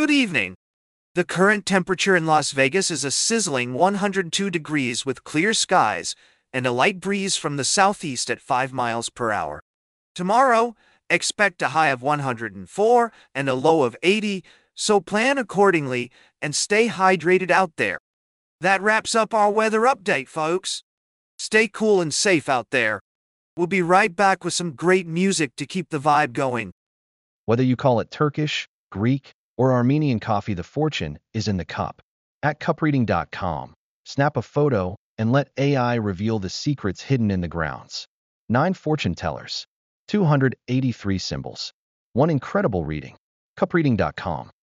Good evening. The current temperature in Las Vegas is a sizzling 102 degrees with clear skies and a light breeze from the southeast at 5 miles per hour. Tomorrow, expect a high of 104 and a low of 80, so plan accordingly and stay hydrated out there. That wraps up our weather update, folks. Stay cool and safe out there. We'll be right back with some great music to keep the vibe going. Whether you call it Turkish, Greek, or Armenian coffee, the fortune is in the cup. At cupreading.com, snap a photo and let AI reveal the secrets hidden in the grounds. 9 fortune tellers, 283 symbols, one incredible reading. Cupreading.com.